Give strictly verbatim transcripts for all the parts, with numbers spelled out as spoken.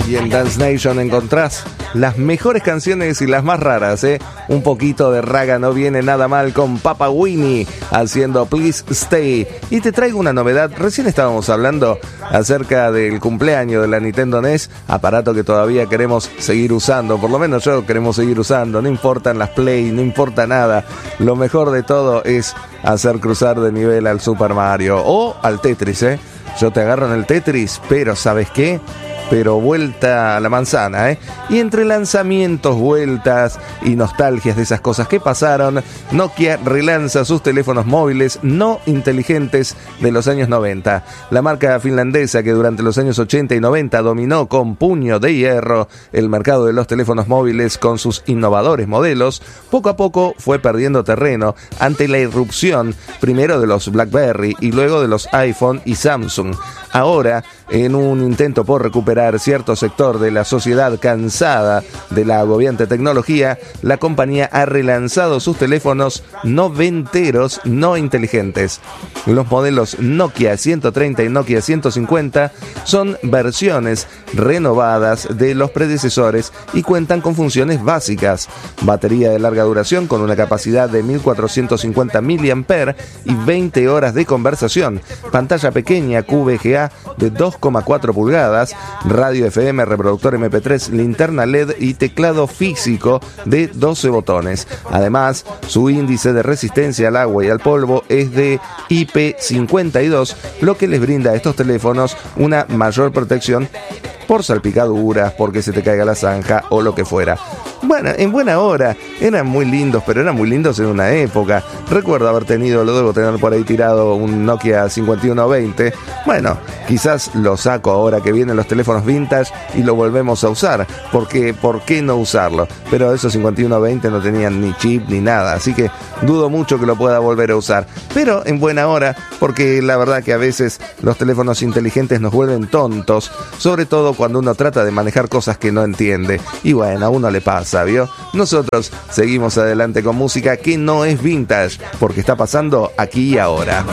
Y en Dance Nation encontrás las mejores canciones y las más raras, ¿eh? Un poquito de raga no viene nada mal con Papa Winnie haciendo Please Stay. Y te traigo una novedad. Recién estábamos hablando acerca del cumpleaños de la Nintendo N E S, aparato que todavía queremos seguir usando. Por lo menos yo queremos seguir usando. No importan las Play, no importa nada. Lo mejor de todo es hacer cruzar de nivel al Super Mario o al Tetris, ¿eh? Yo te agarro en el Tetris, pero ¿sabes qué? Pero vuelta a la manzana, ¿eh? Y entre lanzamientos, vueltas y nostalgias de esas cosas que pasaron, Nokia relanza sus teléfonos móviles no inteligentes de los años noventa. La marca finlandesa que durante los años ochenta y noventa dominó con puño de hierro el mercado de los teléfonos móviles con sus innovadores modelos, poco a poco fue perdiendo terreno ante la irrupción primero de los BlackBerry y luego de los iPhone y Samsung. Ahora, en un intento por recuperar cierto sector de la sociedad cansada de la agobiante tecnología, la compañía ha relanzado sus teléfonos noventeros no inteligentes. Los modelos Nokia ciento treinta y Nokia ciento cincuenta son versiones renovadas de los predecesores y cuentan con funciones básicas: batería de larga duración con una capacidad de mil cuatrocientos cincuenta miliamperios hora y veinte horas de conversación, pantalla pequeña Q V G A de dos coma cuatro pulgadas, radio F M, reproductor M P tres, linterna L E D y teclado físico de doce botones. Además, su índice de resistencia al agua y al polvo es de I P cincuenta y dos, lo que les brinda a estos teléfonos una mayor protección por salpicaduras, porque se te caiga la zanja o lo que fuera. Bueno, en buena hora, eran muy lindos, pero eran muy lindos en una época. Recuerdo haber tenido, lo debo tener por ahí tirado, un Nokia cincuenta y uno veinte. Bueno, quizás lo saco ahora que vienen los teléfonos vintage y lo volvemos a usar, porque ¿por qué no usarlo? Pero esos cincuenta y uno veinte no tenían ni chip ni nada, así que dudo mucho que lo pueda volver a usar. Pero en buena hora, porque la verdad que a veces los teléfonos inteligentes nos vuelven tontos, sobre todo cuando uno trata de manejar cosas que no entiende. Y bueno, a uno le pasa, ¿vio? Nosotros seguimos adelante con música que no es vintage, porque está pasando aquí y ahora.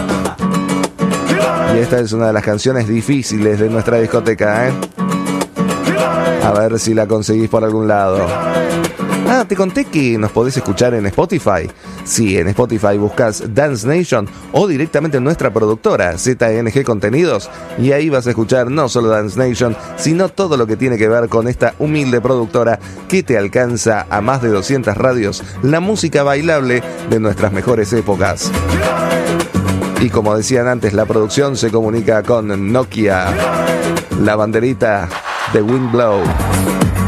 Y esta es una de las canciones difíciles de nuestra discoteca, ¿eh? A ver si la conseguís por algún lado. Ah, te conté que nos podés escuchar en Spotify. Sí, en Spotify buscas Dance Nation o directamente en nuestra productora Z N G Contenidos, y ahí vas a escuchar no solo Dance Nation, sino todo lo que tiene que ver con esta humilde productora que te alcanza a más de doscientas radios la música bailable de nuestras mejores épocas. Y como decían antes, la producción se comunica con Nokia, la banderita de Wind Blow.